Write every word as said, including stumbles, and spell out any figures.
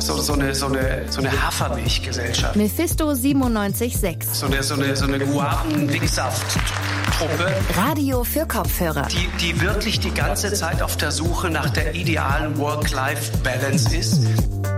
so, so eine, so eine, so eine Hafermilchgesellschaft. Mephisto siebenundneunzig Komma sechs. So eine, so eine, so eine Guaven-Dicksaft-Truppe. Radio für Kopfhörer. Die, die wirklich die ganze Zeit auf der Suche nach der idealen Work-Life-Balance ist.